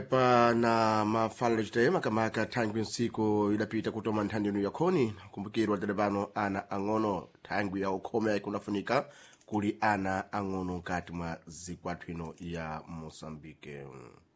pa na mafallo chitema kamaka thangwi nsiku idapita kutoma nthandino yakhoni kumbukirwa telebano ana ang'ono thangwi ya ukhome kunafunika kuli ana ang'ono nkati mwa zikwathu ino ya Mozambique.